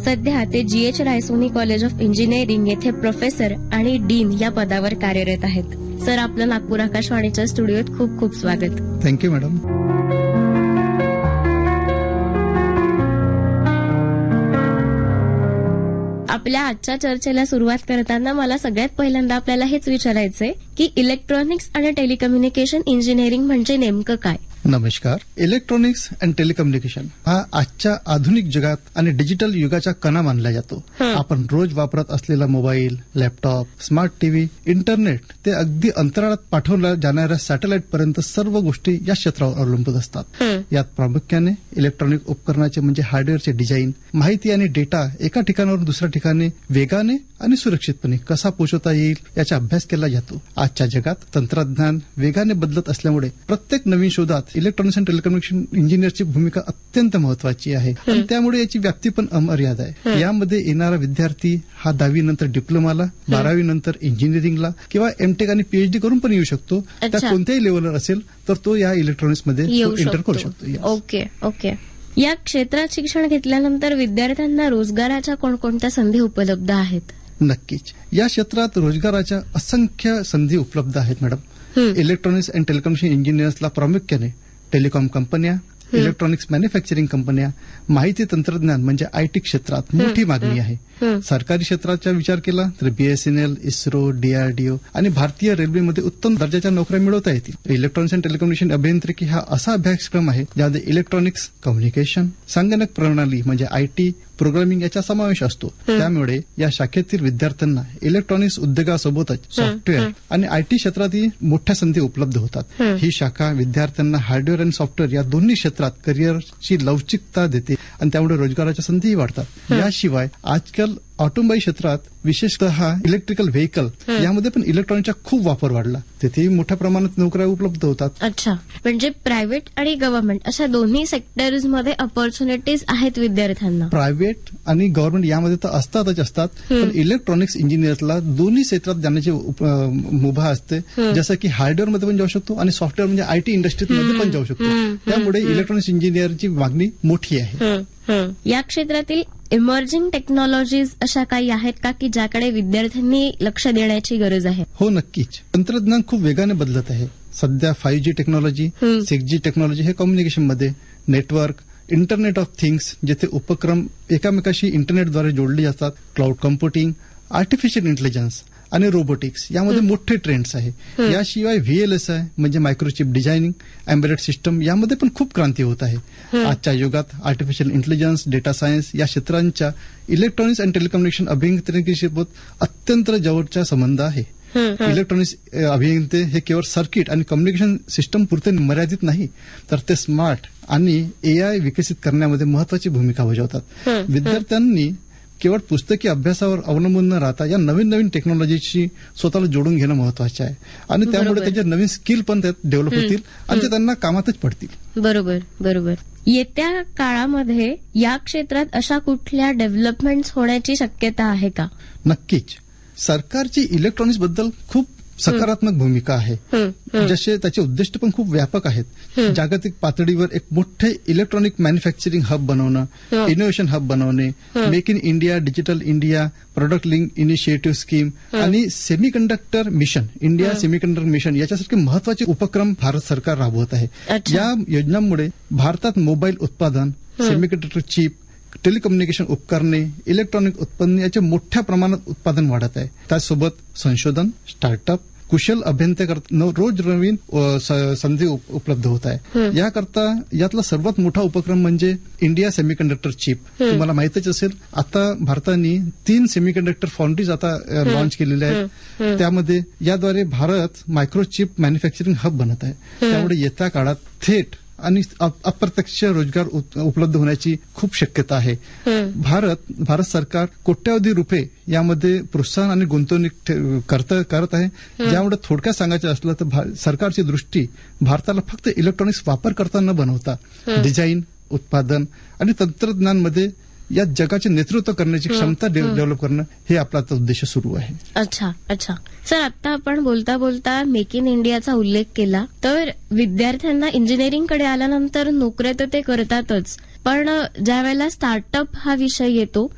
सध्या ते GH Raisoni college of engineering येथे प्रोफेसर आणि डीन या पदावर कार्यरत आहेत. सर, आपलं नागपूर आकाशवाणीच्या स्टुडिओत खूप खूप स्वागत. Thank you madam. आपल्या आजच्या चर्चेला सुरुवात करताना मला सगळ्यात पहिल्यांदा आपल्याला हेच विचारायचंय की इलेक्ट्रॉनिक्स आणि टेलिकम्युनिकेशन इंजिनिअरिंग म्हणजे नेमकं काय? नमस्कार. इलेक्ट्रॉनिक्स अँड टेलिकम्युनिकेशन हा आजच्या आधुनिक जगात आणि डिजिटल युगाचा कणा मानला जातो. आपण रोज वापरत असलेला mobile, laptop, smart TV, internet ते अगदी अंतराळात पाठवल्या जाणाऱ्या सॅटेलाइट पर्यंत सर्व गोष्टी या क्षेत्रावर अवलंबून असतात. यात प्रामुख्याने इलेक्ट्रॉनिक उपकरणाचे म्हणजे हार्डवेअरचे डिझाईन, माहिती आणि डेटा एका ठिकाणावरून दुसऱ्या ठिकाणी वेगाने आणि सुरक्षितपणे कसा पोहोचवता येईल याचा अभ्यास केला जातो. आजच्या जगात तंत्रज्ञान वेगाने बदलत असल्यामुळे प्रत्येक नवीन शोधात इलेक्ट्रॉनिक्स अँड टेलिकम्युनिकेशन इंजिनियरची भूमिका अत्यंत महत्वाची आहे आणि त्यामुळे याची व्याप्ती पण अमर्याद आहे. यामध्ये येणारा विद्यार्थी हा 10वी नंतर डिप्लोमाला, 12वी नंतर इंजिनिअरिंगला किंवा एमटेक आणि PhD करून पण येऊ शकतो. त्या कोणत्याही लेवलवर असेल तर तो या इलेक्ट्रॉनिक्समध्ये एंटर करू शकतो. ओके. या क्षेत्रात शिक्षण घेतल्यानंतर विद्यार्थ्यांना रोजगाराच्या कोणकोणत्या संधी उपलब्ध आहेत? नक्कीच. या क्षेत्रात रोजगाराच्या असंख्य संधी उपलब्ध आहेत मॅडम. इलेक्ट्रॉनिक्स अँड टेलिकम्युनिकेशन इंजिनियर्सला प्रामुख्याने टेलिकॉम कंपन्या, इलेक्ट्रॉनिक्स मॅन्युफॅक्चरिंग कंपन्या, माहिती तंत्रज्ञान म्हणजे IT क्षेत्रात मोठी मागणी आहे. सरकारी क्षेत्राचा विचार केला तर BSNL, इस्रो, DRDO आणि भारतीय रेल्वेमध्ये उत्तम दर्जाच्या नोकऱ्या मिळवता येतील. इलेक्ट्रॉनिक्स अँड टेलिकम्युनिकेशन अभियांत्रिकी हा असा अभ्यासक्रम आहे ज्यामध्ये इलेक्ट्रॉनिक्स, कम्युनिकेशन, संगणक प्रणाली म्हणजे IT, प्रोग्रामिंग याचा समावेश असतो. त्यामुळे या शाखेतील विद्यार्थ्यांना इलेक्ट्रॉनिक्स उद्योगासोबतच सॉफ्टवेअर आणि IT क्षेत्रातही मोठ्या संधी उपलब्ध होतात. ही शाखा विद्यार्थ्यांना हार्डवेअर आणि सॉफ्टवेअर या दोन्ही क्षेत्रात करिअरची लवचिकता देते आणि त्यामुळे रोजगाराच्या संधीही वाढतात. याशिवाय आजकाल ऑटोमोबाईल क्षेत्रात विशेषतः इलेक्ट्रिकल व्हेकल यामध्ये पण इलेक्ट्रॉनिकचा खूप वापर वाढला. तिथेही मोठ्या प्रमाणात नोकऱ्या उपलब्ध होतात. अच्छा, म्हणजे प्रायव्हेट आणि गव्हर्नमेंट अशा दोन्ही सेक्टर्समध्ये ऑपॉर्च्युनिटीज आहेत विद्यार्थ्यांना. प्रायव्हेट आणि गव्हर्नमेंट यामध्ये तर असतात, पण इलेक्ट्रॉनिक्स इंजिनियरला दोन्ही क्षेत्रात जाण्याची मुभा असते. जसं की हार्डवेअरमध्ये पण जाऊ शकतो आणि सॉफ्टवेअर म्हणजे IT इंडस्ट्रीमध्ये पण जाऊ शकतो. त्यामुळे इलेक्ट्रॉनिक्स इंजिनियरची मागणी मोठी आहे. या क्षेत्रातील इमर्जिंग टेक्नॉलॉजीज अशा काही आहेत का की ज्याकडे विद्यार्थ्यांनी लक्ष देण्याची गरज आहे? हो, नक्कीच. तंत्रज्ञान खूप वेगाने बदलत आहे. सध्या 5G टेक्नॉलॉजी, 6G टेक्नॉलॉजी हे कम्युनिकेशनमध्ये, नेटवर्क, इंटरनेट ऑफ थिंग्स जिथे उपक्रम एकामेकाशी इंटरनेटद्वारे जोडले जातात, क्लाउड कम्प्युटिंग, आर्टिफिशियल इंटेलिजन्स आणि रोबोटिक्स यामध्ये मोठे ट्रेंड्स आहे. याशिवाय VLSI म्हणजे मायक्रोचिप डिझायनिंग, एम्बेडेड सिस्टम यामध्ये पण खूप क्रांती होत आहे. आजच्या युगात आर्टिफिशियल इंटेलिजन्स, डेटा सायन्स या क्षेत्रांच्या इलेक्ट्रॉनिक्स अँड टेलिकम्युनिकेशन अभियांत्रिकीसोबत अत्यंत जवळचा संबंध आहे. इलेक्ट्रॉनिक्स अभियंते हे केवळ सर्किट आणि कम्युनिकेशन सिस्टम पुरते मर्यादित नाही, तर ते स्मार्ट आणि AI विकसित करण्यामध्ये महत्वाची भूमिका बजावतात. विद्यार्थ्यांनी केवळ पुस्तकी अभ्यासावर अवलंबून न राहता या नवीन टेक्नॉलॉजीशी स्वतःला जोडून घेणं महत्वाचं आहे आणि त्यामुळे त्याचे नवीन स्किल पण त्यात डेव्हलप होतील आणि ते त्यांना कामातच पडतील. बरोबर. येत्या काळामध्ये या क्षेत्रात अशा कुठल्या डेव्हलपमेंट्स होण्याची शक्यता आहे का? नक्कीच. सरकारची इलेक्ट्रॉनिक्स बद्दल खूप सकारात्मक भूमिका आहे. जसे त्याचे उद्दिष्ट पण खूप व्यापक आहेत. जागतिक पातळीवर एक मोठे इलेक्ट्रॉनिक मॅन्युफॅक्चरिंग हब बनवणं, इनोव्हेशन हब बनवणे, make in India, digital India, product link initiative scheme आणि semiconductor mission, India semiconductor mission याच्यासारखे महत्वाचे उपक्रम भारत सरकार राबवत आहे. या योजनांमुळे भारतात मोबाईल उत्पादन, सेमीकंडक्टर चिप, टेलिकम्युनिकेशन उपकरणे, इलेक्ट्रॉनिक उत्पन्न याचे मोठ्या प्रमाणात उत्पादन वाढत आहे. त्यासोबत संशोधन, स्टार्टअप, कुशल अभियंत्यांकरता रोज नवीन संधी उपलब्ध होत आहे. याकरता यातला सर्वात मोठा उपक्रम म्हणजे इंडिया सेमीकंडक्टर चिप. तुम्हाला माहितच असेल, आता भारताने 3 सेमीकंडक्टर फाउंड्रीज आता लॉन्च केलेल्या आहेत. त्यामध्ये याद्वारे भारत मायक्रोचिप मॅन्युफॅक्चरिंग हब बनत आहे. त्यामुळे येत्या काळात थेट आणि अप्रत्यक्ष रोजगार उपलब्ध होण्याची खूप शक्यता आहे. भारत सरकार कोट्यावधी रुपये यामध्ये प्रोत्साहन आणि गुंतवणूक करत आहे. ज्यामुळे थोडक्यात सांगायचं असलं तर सरकारची दृष्टी भारताला फक्त इलेक्ट्रॉनिक्स वापर करताना बनवता डिझाईन, उत्पादन आणि तंत्रज्ञानमध्ये या जगाचे नेतृत्व करण्याची क्षमता डेव्हलप करणं हे आपला उद्देश सुरू आहे. अच्छा. सर, आता आपण बोलता बोलता मेक इन इंडियाचा उल्लेख केला, तर विद्यार्थ्यांना इंजिनिअरिंगकडे आल्यानंतर नोकऱ्या तर ते करतातच, पण ज्यावेळेला स्टार्टअप हा विषय येतो